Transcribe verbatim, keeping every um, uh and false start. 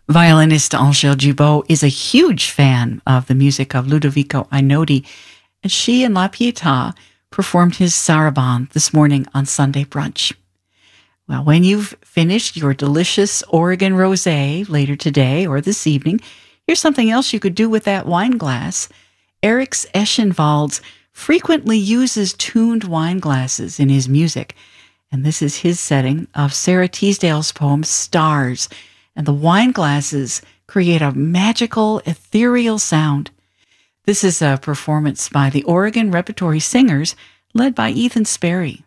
Violinist Angèle Dubot is a huge fan of the music of Ludovico Einaudi, and she and La Pietà performed his Sarabande this morning on Sunday Brunch. Well, when you've finished your delicious Oregon rosé later today or this evening, here's something else you could do with that wine glass. Eriks Eschenwalds frequently uses tuned wine glasses in his music, and this is his setting of Sarah Teasdale's poem Stars, and the wine glasses create a magical, ethereal sound. This is a performance by the Oregon Repertory Singers, led by Ethan Sperry.